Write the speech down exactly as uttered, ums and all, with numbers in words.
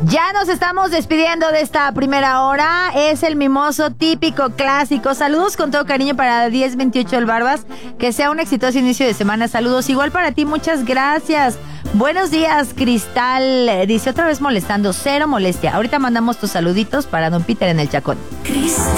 Ya nos estamos despidiendo de esta primera hora. Es el mimoso típico clásico. Saludos con todo cariño para diez veintiocho El Barbas. Que sea un exitoso inicio de semana. Saludos igual para ti, muchas gracias. Buenos días, Cristal. Dice otra vez molestando, cero molestia. Ahorita mandamos tus saluditos para don Peter en el Chacón.